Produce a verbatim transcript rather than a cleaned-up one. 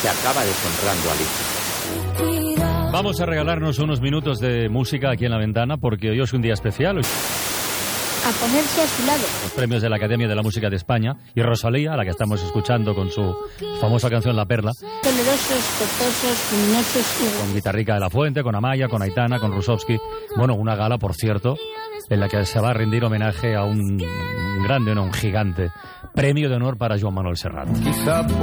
que acaba deshonrando a Lichtenstein. Vamos a regalarnos unos minutos de música aquí en La Ventana, porque hoy es un día especial. A ponerse a su lado. Los premios de la Academia de la Música de España y Rosalía, a la que estamos escuchando con su famosa canción La Perla. Dolorosos, cortosos, luminosos y... Con Guitarrica de la Fuente, con Amaya, con Aitana, con Rusovsky. Bueno, una gala, por cierto, en la que se va a rendir homenaje a un grande, no, un gigante. Premio de honor para Joan Manuel Serrat. Quizá